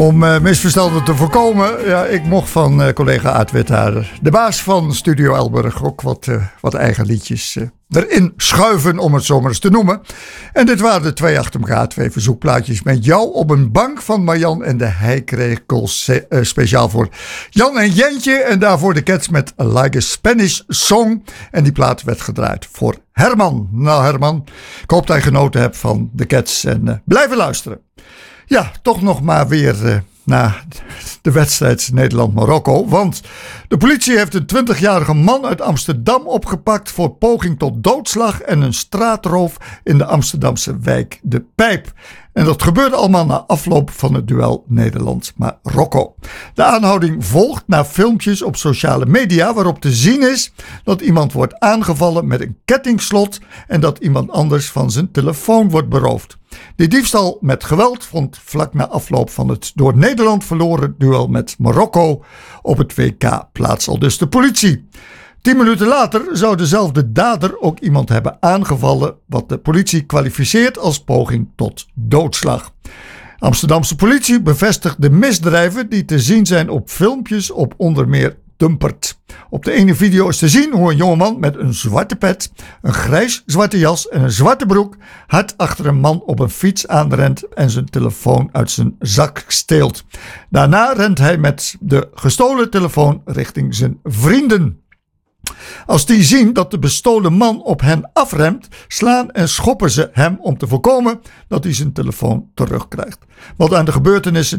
Om misverstanden te voorkomen, ja, ik mocht van collega Aart Withaarder, de baas van Studio Elburg, ook wat eigen liedjes erin schuiven, om het zo maar eens te noemen. En dit waren de twee achter elkaar, twee verzoekplaatjes met jou op een bank van Marjan en de Heikrekels, speciaal voor Jan en Jentje. En daarvoor de Cats met Like a Spanish Song. En die plaat werd gedraaid voor Herman. Nou Herman, ik hoop dat je genoten hebt van de Cats en blijven luisteren. Ja, toch nog maar weer naar de wedstrijd Nederland-Marokko. Want de politie heeft een 20-jarige man uit Amsterdam opgepakt voor poging tot doodslag en een straatroof in de Amsterdamse wijk De Pijp. En dat gebeurde allemaal na afloop van het duel Nederland-Marokko. De aanhouding volgt na filmpjes op sociale media waarop te zien is dat iemand wordt aangevallen met een kettingslot en dat iemand anders van zijn telefoon wordt beroofd. Die diefstal met geweld vond vlak na afloop van het door Nederland verloren duel met Marokko op het WK plaats, al dus de politie. 10 minuten later zou dezelfde dader ook iemand hebben aangevallen, wat de politie kwalificeert als poging tot doodslag. Amsterdamse politie bevestigt de misdrijven die te zien zijn op filmpjes op onder meer Dumpert. Op de ene video is te zien hoe een jongeman met een zwarte pet, een grijs-zwarte jas en een zwarte broek hard achter een man op een fiets aanrent en zijn telefoon uit zijn zak steelt. Daarna rent hij met de gestolen telefoon richting zijn vrienden. Als die zien dat de bestolen man op hen afremt, slaan en schoppen ze hem om te voorkomen dat hij zijn telefoon terugkrijgt. Wat aan de gebeurtenissen